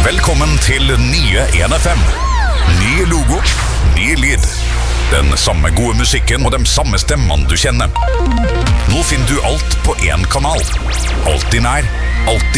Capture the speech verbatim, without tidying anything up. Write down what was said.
Velkommen til nye en F M. Ny logo, ny lyd. Den samme gode musikken og de samme stemmene du kjenner. Nå finner du alt på en kanal. Alltid nær, alltid